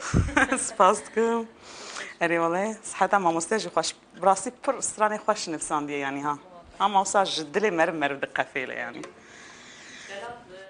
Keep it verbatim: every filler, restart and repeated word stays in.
سپاس دکم اری والله صحتا مامۆستا جی خوش براسی پر استرانی خوش نفساندیه یعنی ها هم مامۆستا ji dilê me re me re diqefêle yani